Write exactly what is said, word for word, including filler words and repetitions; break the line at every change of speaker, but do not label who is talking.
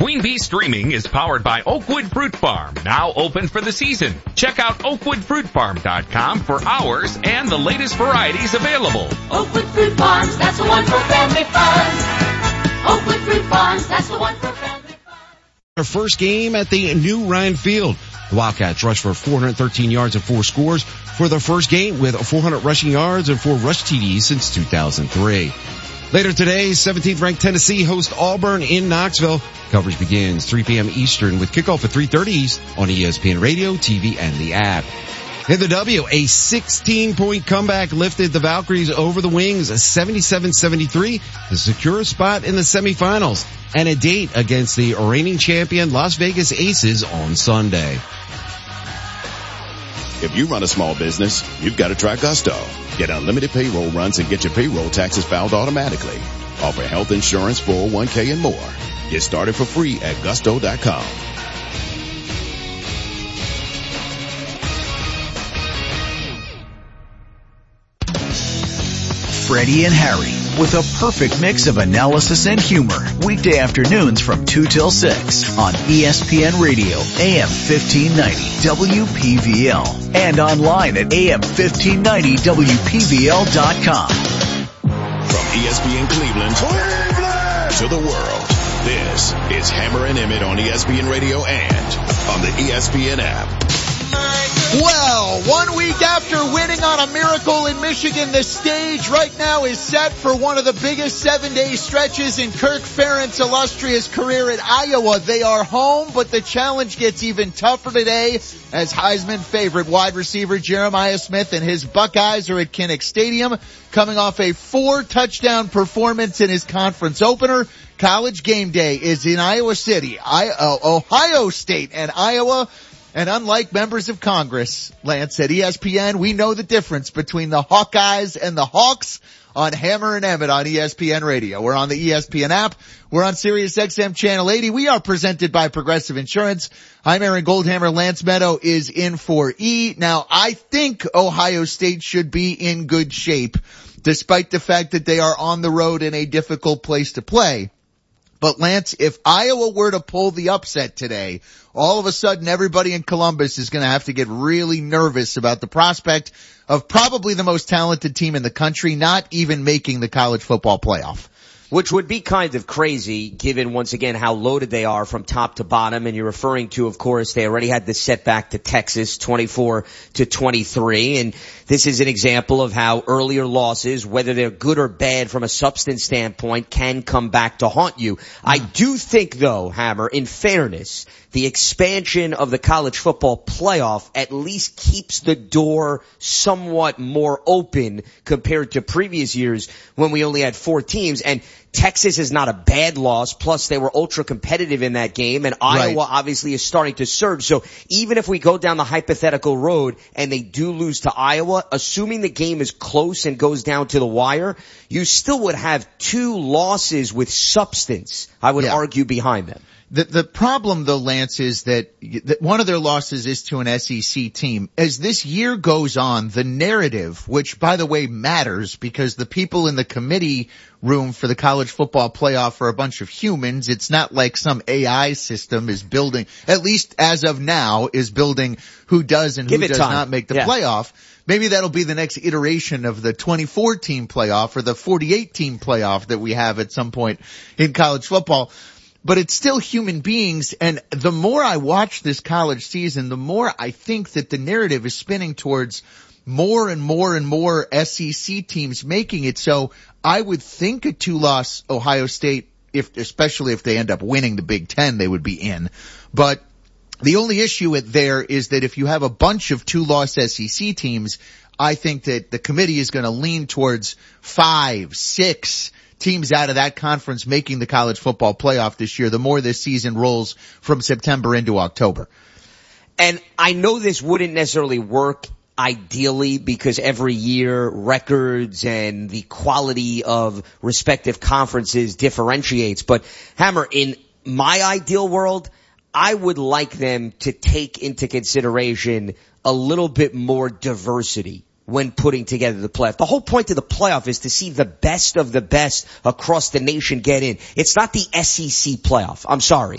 Queen Bee Streaming is powered by Oakwood Fruit Farm, now open for the season. Check out oakwood fruit farm dot com for hours and the latest varieties available.
Oakwood Fruit Farms, that's the one for family fun. Oakwood Fruit Farms, that's the one for family fun.
Our first game at the new Ryan Field. The Wildcats rushed for four hundred thirteen yards and four scores for their first game with four hundred rushing yards and four rush T Ds since two thousand three. Later today, seventeenth ranked Tennessee host Auburn in Knoxville. Coverage begins three p.m. Eastern with kickoff at three thirty East on E S P N Radio, T V, and the app. In the W, a sixteen point comeback lifted the Valkyries over the Wings, seventy-seven seventy-three, to secure a spot in the semifinals and a date against the reigning champion Las Vegas Aces on Sunday.
If you run a small business, you've got to try Gusto. Get unlimited payroll runs and get your payroll taxes filed automatically. Offer health insurance, four oh one k, and more. Get started for free at gusto dot com.
Freddie and Harry, with a perfect mix of analysis and humor. Weekday afternoons from two till six on E S P N Radio, A M fifteen ninety, W P V L. And online at A M fifteen ninety W P V L dot com.
From E S P N Cleveland, Cleveland to the world, this is Hammer and Emmett on E S P N Radio and on the E S P N app.
Well, one week after winning on a miracle in Michigan, the stage right now is set for one of the biggest seven-day stretches in Kirk Ferentz' illustrious career at Iowa. They are home, but the challenge gets even tougher today as Heisman favorite wide receiver Jeremiah Smith and his Buckeyes are at Kinnick Stadium, coming off a four-touchdown performance in his conference opener. College game day is in Iowa City, I, uh, Ohio State and Iowa. And unlike members of Congress, Lance, at E S P N, we know the difference between the Hawkeyes and the Hawks on Hammer and Emmett on E S P N Radio. We're on the E S P N app. We're on Sirius X M Channel eighty. We are presented by Progressive Insurance. I'm Aaron Goldhammer. Lance Meadow is in for E. Now, I think Ohio State should be in good shape, despite the fact that they are on the road in a difficult place to play. But Lance, if Iowa were to pull the upset today, all of a sudden everybody in Columbus is going to have to get really nervous about the prospect of probably the most talented team in the country not even making the college football playoff.
Which would be kind of crazy given, once again, how loaded they are from top to bottom. And you're referring to, of course, they already had this setback to Texas, twenty-four to twenty-three. And this is an example of how earlier losses, whether they're good or bad from a substance standpoint, can come back to haunt you. I do think, though, Hammer, in fairness, the expansion of the college football playoff at least keeps the door somewhat more open compared to previous years when we only had four teams. And Texas is not a bad loss. Plus, they were ultra competitive in that game, and Iowa right. obviously is starting to surge. So even if we go down the hypothetical road and they do lose to Iowa, assuming the game is close and goes down to the wire, you still would have two losses with substance, I would yeah. argue, behind them.
The, the problem, though, Lance, is that, that one of their losses is to an S E C team. As this year goes on, the narrative, which, by the way, matters because the people in the committee room for the college football playoff are a bunch of humans. It's not like some A I system is building, at least as of now, is building who does and
Give
who does
time.
not make the
yeah.
playoff. Maybe that'll be the next iteration of the twenty-four team playoff or the forty-eight team playoff that we have at some point in college football. But it's still human beings, and the more I watch this college season, the more I think that the narrative is spinning towards more and more and more S E C teams making it. So I would think a two-loss Ohio State, if especially if they end up winning the Big Ten, they would be in. But the only issue with there is that if you have a bunch of two-loss S E C teams, I think that the committee is going to lean towards five, six teams out of that conference making the college football playoff this year, the more this season rolls from September into October.
And I know this wouldn't necessarily work ideally because every year records and the quality of respective conferences differentiates. But Hammer, in my ideal world, I would like them to take into consideration a little bit more diversity when putting together the playoff. The whole point of the playoff is to see the best of the best across the nation get in. It's not the S E C playoff. I'm sorry.